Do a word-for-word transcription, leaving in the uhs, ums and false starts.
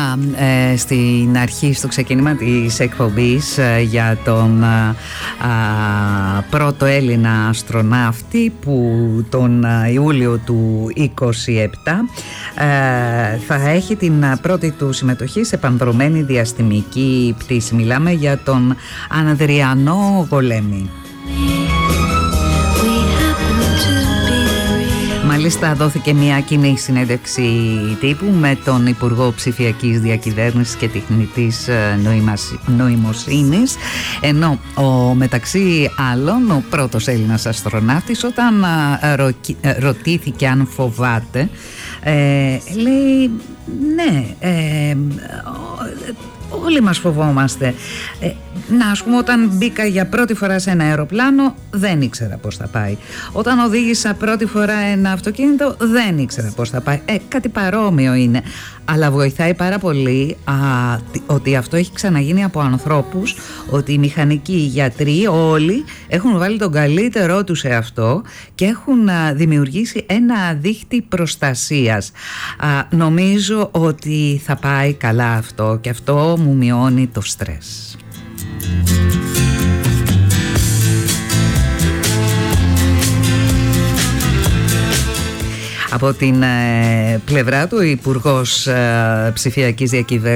ε, στην αρχή, στο ξεκίνημα της εκπομπής, ε, για τον ε, ε, πρώτο Έλληνα αστροναύτη που τον Ιούλιο του είκοσι επτά ε, θα έχει την πρώτη του συμμετοχή σε πανδρομένη διαστημική πτήση. Μιλάμε για τον Ανδριανό Γολέμη. Μάλιστα δόθηκε μια κοινή συνέντευξη τύπου με τον Υπουργό Ψηφιακής Διακυβέρνησης και Τεχνητής Νοημοσύνης, ενώ ο, μεταξύ άλλων ο πρώτος Έλληνας αστροναύτης, όταν ρω, ρωτήθηκε αν φοβάται, ε, λέει ναι, ε, όλοι μας φοβόμαστε. Ε, να ας πούμε, όταν μπήκα για πρώτη φορά σε ένα αεροπλάνο δεν ήξερα πώς θα πάει. Όταν οδήγησα πρώτη φορά ένα αυτοκίνητο δεν ήξερα πώς θα πάει. Ε, κάτι παρόμοιο είναι. Αλλά βοηθάει πάρα πολύ α, ότι αυτό έχει ξαναγίνει από ανθρώπους, ότι οι μηχανικοί, οι γιατροί όλοι έχουν βάλει τον καλύτερό τους σε αυτό και έχουν α, δημιουργήσει ένα δίχτυ προστασίας. Α, νομίζω ότι θα πάει καλά αυτό και αυτό μου μειώνει το στρες. Από την ε, πλευρά του, ο Υπουργός ε, Ψηφιακής Διακυβέρνησης